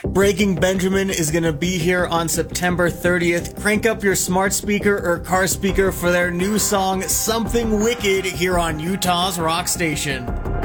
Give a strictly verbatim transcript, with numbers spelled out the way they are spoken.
Breaking Benjamin is going to be here on September thirtieth. Crank up your smart speaker or car speaker for their new song, Something Wicked, here on Utah's Rock Station.